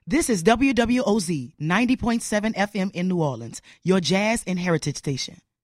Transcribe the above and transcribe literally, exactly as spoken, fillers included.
This is W W O Z ninety point seven F M in New Orleans, your jazz and heritage station.